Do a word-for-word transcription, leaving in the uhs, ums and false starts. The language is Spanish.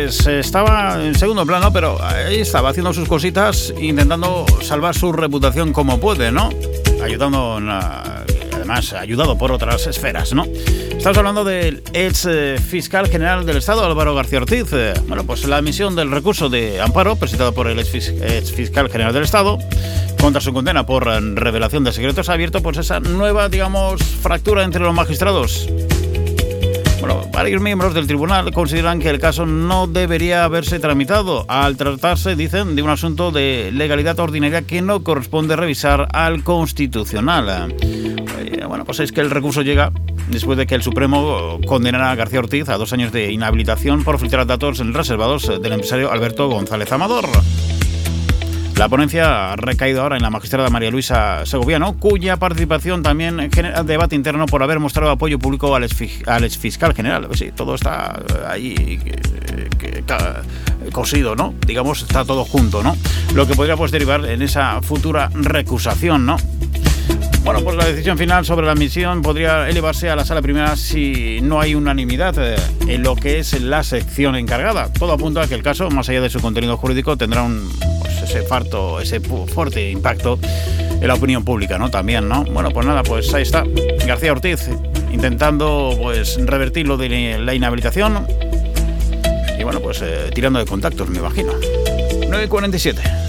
pues estaba en segundo plano, pero ahí estaba haciendo sus cositas, intentando salvar su reputación como puede, ¿no? Ayudando, a, además, ayudado por otras esferas, ¿no? Estamos hablando del ex eh, fiscal general del Estado, Álvaro García Ortiz. Eh, bueno, pues la admisión del recurso de amparo presentado por el ex, fis, ex fiscal general del Estado contra su condena por revelación de secretos ha abierto pues esa nueva, digamos, fractura entre los magistrados. Bueno, varios miembros del tribunal consideran que el caso no debería haberse tramitado al tratarse, dicen, de un asunto de legalidad ordinaria que no corresponde revisar al Constitucional. Bueno, pues es que el recurso llega después de que el Supremo condenara a García Ortiz a dos años de inhabilitación por filtrar datos reservados del empresario Alberto González Amador. La ponencia ha recaído ahora en la magistrada María Luisa Segoviano, cuya participación también genera debate interno por haber mostrado apoyo público al, exfi- al exfiscal general. Pues sí, todo está ahí que, que, que, cosido, ¿no? Digamos, está todo junto, ¿no? Lo que podría pues derivar en esa futura recusación, ¿no? Bueno, pues la decisión final sobre la admisión podría elevarse a la sala primera si no hay unanimidad en lo que es la sección encargada. Todo apunta a que el caso, más allá de su contenido jurídico, tendrá un, pues ese farto, ese fuerte impacto en la opinión pública, ¿no? También, ¿no? Bueno, pues nada, pues ahí está. García Ortiz intentando, pues, revertir lo de la inhabilitación y, bueno, pues eh, tirando de contactos, me imagino. nueve cuarenta y siete.